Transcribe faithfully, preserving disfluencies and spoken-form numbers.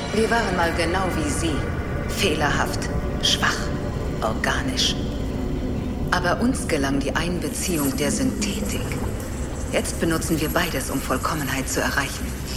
Wir waren mal genau wie Sie. Fehlerhaft, schwach, organisch. Aber uns gelang die Einbeziehung der Synthetik. Jetzt benutzen wir beides, um Vollkommenheit zu erreichen.